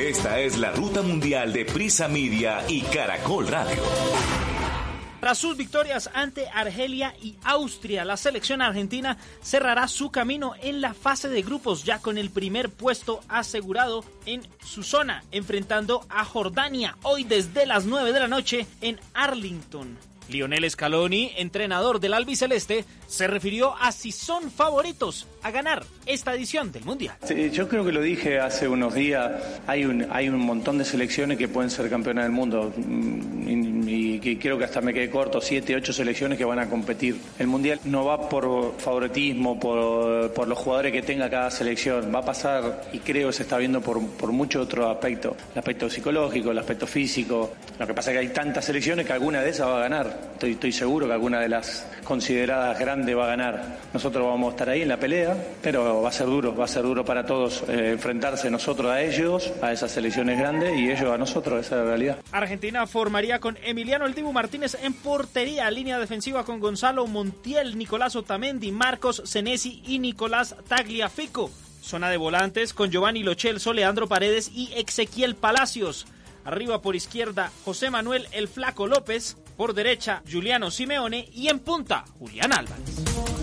Esta es la Ruta Mundial de Prisa Media y Caracol Radio. Tras sus victorias ante Argelia y Austria, la selección argentina cerrará su camino en la fase de grupos, ya con el primer puesto asegurado en su zona, enfrentando a Jordania hoy desde las 9 de la noche en Arlington. Lionel Scaloni, entrenador del albiceleste, se refirió a si son favoritos a ganar esta edición del Mundial. Sí, yo creo que lo dije hace unos días, hay un montón de selecciones que pueden ser campeonas del mundo y que creo que hasta me quedé corto, 7, 8 selecciones que van a competir. El Mundial no va por favoritismo, por los jugadores que tenga cada selección, va a pasar y creo que se está viendo por muchos otros aspectos, el aspecto psicológico, el aspecto físico. Lo que pasa es que hay tantas selecciones que alguna de esas va a ganar. Estoy seguro que alguna de las consideradas grandes va a ganar. Nosotros vamos a estar ahí en la pelea, pero va a ser duro para todos enfrentarse nosotros a ellos, a esas selecciones grandes y ellos a nosotros, esa es la realidad. Argentina formaría con Emiliano El Dibu Martínez en portería, línea defensiva con Gonzalo Montiel, Nicolás Otamendi, Marcos Senesi y Nicolás Tagliafico. Zona de volantes con Giovanni Lo Celso, Leandro Paredes y Ezequiel Palacios. Arriba por izquierda, José Manuel El Flaco López. Por derecha, Giuliano Simeone. Y en punta, Julián Álvarez.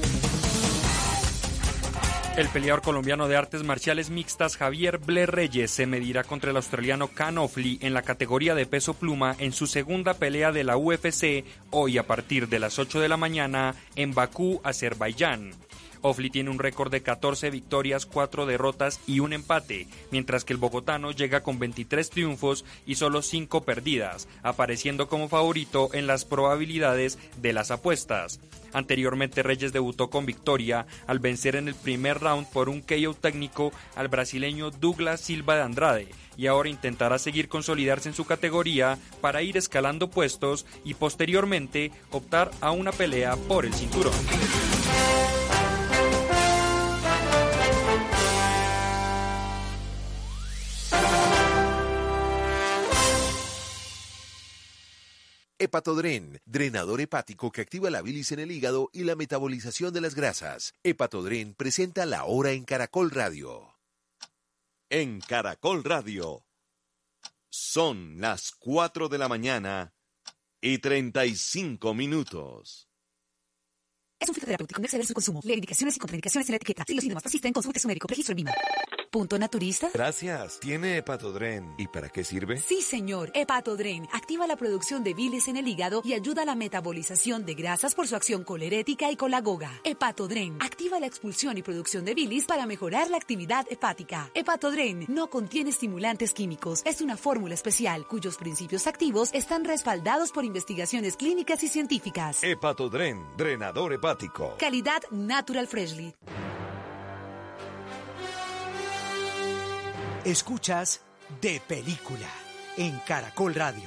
El peleador colombiano de artes marciales mixtas Javier Ble Reyes se medirá contra el australiano Khan Ofli en la categoría de peso pluma en su segunda pelea de la UFC hoy a partir de las 8 de la mañana en Bakú, Azerbaiyán. Ofli tiene un récord de 14 victorias, 4 derrotas y un empate, mientras que el bogotano llega con 23 triunfos y solo 5 perdidas, apareciendo como favorito en las probabilidades de las apuestas. Anteriormente Reyes debutó con victoria al vencer en el primer round por un KO técnico al brasileño Douglas Silva de Andrade y ahora intentará seguir consolidarse en su categoría para ir escalando puestos y posteriormente optar a una pelea por el cinturón. Hepatodren, drenador hepático que activa la bilis en el hígado y la metabolización de las grasas. Hepatodren presenta La Hora en Caracol Radio. En Caracol Radio son las 4 de la mañana y 35 minutos. Es un fitoterapéutico, no exceder su consumo. Lee indicaciones y contraindicaciones en la etiqueta. Si los síntomas persisten, consulte a su médico. Registro en BIMA. ¿Punto naturista? Gracias. ¿Tiene Hepatodren? ¿Y para qué sirve? Sí, señor. Hepatodren activa la producción de bilis en el hígado y ayuda a la metabolización de grasas por su acción colerética y colagoga. Hepatodren activa la expulsión y producción de bilis para mejorar la actividad hepática. Hepatodren no contiene estimulantes químicos. Es una fórmula especial cuyos principios activos están respaldados por investigaciones clínicas y científicas. Hepatodren, drenador hepático. Calidad Natural Freshly. Escuchas De Película en Caracol Radio.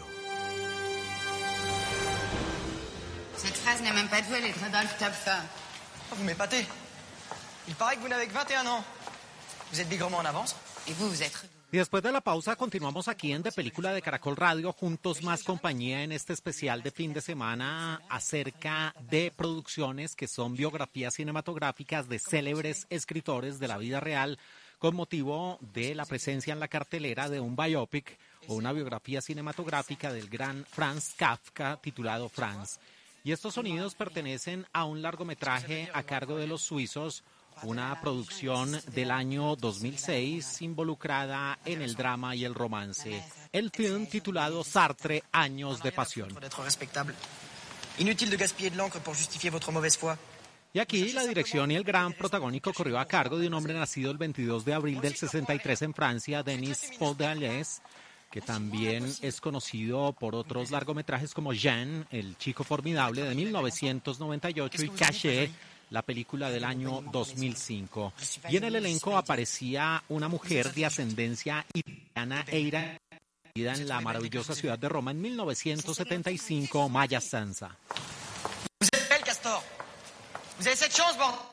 Cette phrase n'est même pas douée, elle est dans le top 5. Vous m'épatez. Il paraît que vous n'avez que 21 ans. Vous êtes bigrement en avance. Et vous êtes... Y después de la pausa continuamos aquí en De Película de Caracol Radio, juntos más compañía en este especial de fin de semana acerca de producciones que son biografías cinematográficas de célebres escritores de la vida real con motivo de la presencia en la cartelera de un biopic o una biografía cinematográfica del gran Franz Kafka titulado Franz. Y estos sonidos pertenecen a un largometraje a cargo de los suizos, una producción del año 2006 involucrada en el drama y el romance. El film titulado Sartre, Años de Pasión. Inutile de gaspiller de l'encre pour justifier votre mauvaise foi. Y aquí la dirección y el gran protagónico corrió a cargo de un hombre nacido el 22 de abril del 63 en Francia, Denis Podalides, que también es conocido por otros largometrajes como Jean, el chico formidable de 1998 y Caché, la película del año 2005. Y en el elenco aparecía una mujer de ascendencia italiana e iraní, nacida en la maravillosa ciudad de Roma en 1975, Maya Sansa. Vous êtes belle, Castor. Vous avez cette chance, bordel.